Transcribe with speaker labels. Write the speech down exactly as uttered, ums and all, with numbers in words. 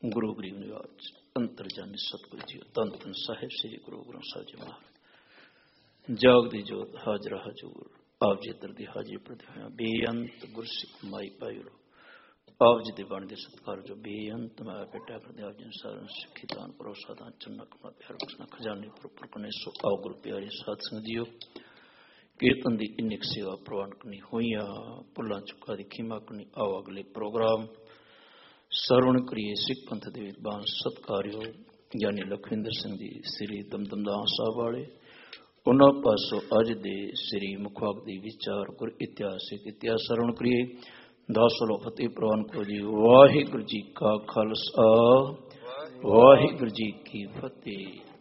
Speaker 1: ਗੁਰੂ ਗਰੀਬ ਨਿਵਾਜ ਅੰਤਰਜਾਮੀ ਸਤਿਗੁਰੂ ਜੀ ਧੰਨ ਧੰਨ ਸਾਹਿਬ ਸ੍ਰੀ ਗੁਰੂ ਗ੍ਰੰਥ ਸਾਹਿਬ ਜੀ ਮਹਾਰਾਜ ਜਾਗ ਦੀ ਜੋਤ ਹਾਜ਼ਰ ਹਜ਼ੂਰ ਆਪ ਜੀ ਦਰ ਦੀ ਹਾਜ਼ਰੀ ਪ੍ਰਤੀ ਹੋਇਆ ਬੇਅੰਤ ਗੁਰਸਿੱਖ ਮਾਈ ਪਾਈ ਲੋ ਆਪ ਜੀ ਦੇ ਬਣ ਦੇ ਸਤਿਕਾਰ ਜੋ ਬੇਅੰਤ ਮਾਇਆ ਬੇਟਾ ਪ੍ਰਤੀ ਆਪ ਜੀ ਸਾਰਿਆਂ ਸਿੱਖੀ ਦਾਨ ਭਰੋਸਾ ਦਾਨ ਚੰਨਕ ਮਾ ਪਿਆਰ ਬਖਸ਼ਣਾ ਖਜ਼ਾਨੇ ਪਰ ਕਨੇ ਸੋ ਆਓ ਗੁਰੂ ਪਿਆਰੇ ਸਾਧ ਸੰਗਤ ਜੀਓ ਕੀਰਤਨ ਦੀ ਇੰਨੀ ਸੇਵਾ ਪ੍ਰਵਾਨ ਕਰਨੀ ਹੋਈਆਂ ਭੁੱਲਾਂ ਚੁੱਕਾ ਦੀ ਖੀਮਾ ਕਰਨੀ ਆਓ ਅਗਲੇ ਪ੍ਰੋਗਰਾਮ ਸਰਵਣ ਕਰੀਏ ਸਿੱਖ ਪੰਥ ਦੇ ਵਿਦਵਾਨ ਸਤਿਕਾਰਿਓ ਗਿਆਨੀ ਲਖਵਿੰਦਰ ਸਿੰਘ ਜੀ ਸ੍ਰੀ ਦਮਦਮਦਾਸ ਸਾਹਿਬ ਵਾਲੇ ਉਹਨਾਂ ਪਾਸੋਂ ਅੱਜ ਦੇ ਸ੍ਰੀ ਮੁਖਵਾਕ ਦੀ ਵਿਚਾਰ ਗੁਰ ਇਤਿਹਾਸਿਕ ਇਤਿਹਾਸ ਸਰਵਣ ਕਰੀਏ ਦਸ ਲੋ ਫਤਿਹ ਪ੍ਰਵਾਨ ਕਰੋ ਜੀ। ਵਾਹਿਗੁਰੂ ਜੀ ਕਾ ਖਾਲਸਾ ਵਾਹਿਗੁਰੂ ਜੀ ਕੀ ਫਤਿਹ।